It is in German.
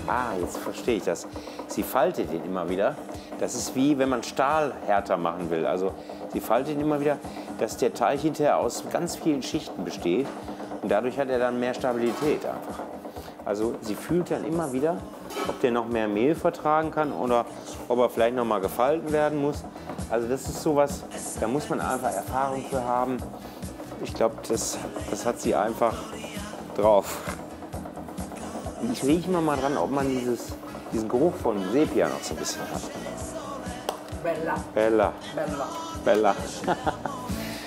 Ah, jetzt verstehe ich das. Sie faltet ihn immer wieder. Das ist wie, wenn man Stahl härter machen will. Also sie faltet ihn immer wieder, dass der Teig hinterher aus ganz vielen Schichten besteht. Und dadurch hat er dann mehr Stabilität einfach. Also sie fühlt dann immer wieder, ob der noch mehr Mehl vertragen kann oder ob er vielleicht noch mal gefalten werden muss. Also das ist sowas, da muss man einfach Erfahrung für haben. Ich glaube, das hat sie einfach drauf. Ich rieche mal dran, ob man diesen Geruch von Sepia noch so ein bisschen hat. Bella. Bella. Bella. Bella.